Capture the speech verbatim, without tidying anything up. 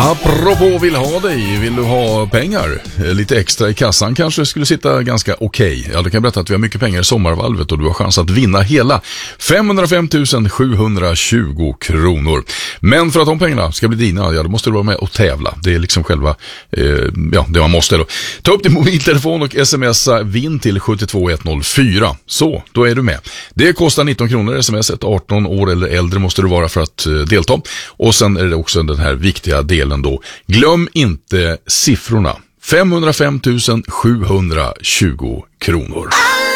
Apropå vill ha dig, vill du ha pengar? Lite extra i kassan kanske skulle sitta ganska okej. Okay. Ja, du kan berätta att vi har mycket pengar i sommarvalvet och du har chans att vinna hela femhundrafem tusen sjuhundratjugo kronor. Men för att de pengarna ska bli dina, ja, då måste du vara med och tävla. Det är liksom själva, eh, ja, det man måste då. Ta upp din mobiltelefon och smsa vinn till sju två ett noll fyra. Så, då är du med. Det kostar nitton kronor smset, arton år eller äldre måste du vara för att eh, delta. Och sen är det också den här viktiga delen då. Glöm inte siffrorna. femhundrafem tusen sjuhundratjugo kronor.